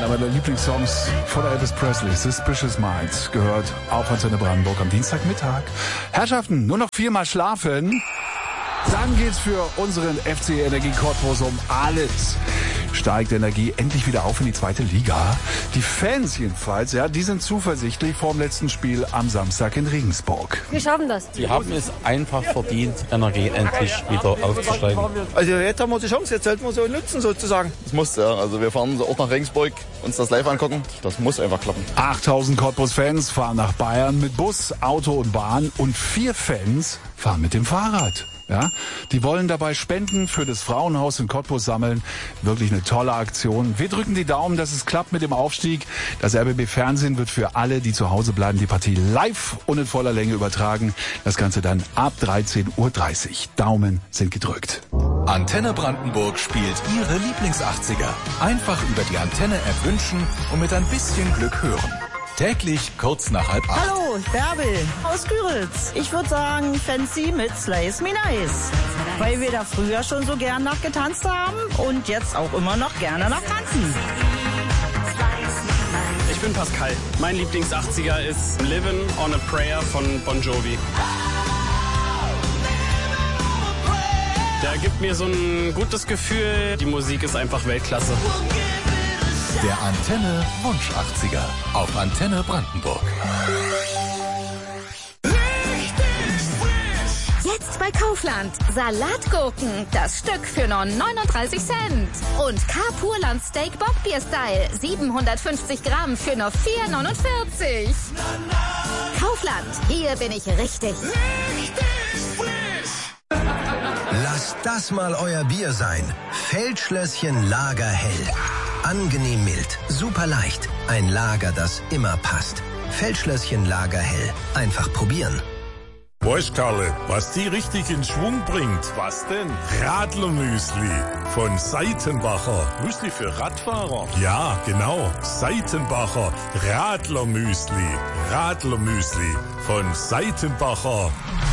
meiner Lieblingssongs von Elvis Presley, Suspicious Minds, gehört auf Antenne Brandenburg am Dienstagmittag. Herrschaften, nur noch 4-mal schlafen. Dann geht's für unseren FC Energie Cottbus um alles. Steigt Energie endlich wieder auf in die zweite Liga. Die Fans jedenfalls, ja, die sind zuversichtlich vorm letzten Spiel am Samstag in Regensburg. Wir schaffen das. Sie haben es einfach verdient, Energie endlich wieder aufzusteigen. Also jetzt haben wir die Chance, jetzt sollten wir so nutzen sozusagen. Das muss, ja. Also wir fahren auch nach Regensburg, uns das live angucken. Das muss einfach klappen. 8000 Cottbus-Fans fahren nach Bayern mit Bus, Auto und Bahn und 4 Fans fahren mit dem Fahrrad. Ja, die wollen dabei Spenden für das Frauenhaus in Cottbus sammeln. Wirklich eine tolle Aktion. Wir drücken die Daumen, dass es klappt mit dem Aufstieg. Das RBB Fernsehen wird für alle, die zu Hause bleiben, die Partie live und in voller Länge übertragen. Das Ganze dann ab 13:30 Uhr. Daumen sind gedrückt. Antenne Brandenburg spielt Ihre Lieblings-80er. Einfach über die Antenne-App wünschen und mit ein bisschen Glück hören. Täglich kurz nach 7:30. Hallo, Bärbel aus Güritz. Ich würde sagen Fancy mit Slice Me Nice. Weil wir da früher schon so gern nachgetanzt haben und jetzt auch immer noch gerne nachtanzen. Ich bin Pascal. Mein Lieblings-80er ist Livin' on a Prayer von Bon Jovi. Der gibt mir so ein gutes Gefühl. Die Musik ist einfach Weltklasse. Der Antenne Wunsch 80er auf Antenne Brandenburg. Jetzt bei Kaufland. Salatgurken, das Stück für nur 39 Cent. Und K-Purland Steak Bockbier Style, 750 Gramm für nur 4,49. Kaufland, hier bin ich richtig. Lasst das mal euer Bier sein. Feldschlösschen Lagerhell. Angenehm mild, super leicht. Ein Lager, das immer passt. Feldschlösschen Lagerhell. Einfach probieren. Weißt Karle, was die richtig in Schwung bringt? Was denn? Radlermüsli von Seitenbacher. Müsli für Radfahrer? Ja, genau. Seitenbacher Radlermüsli. Radlermüsli von Seitenbacher.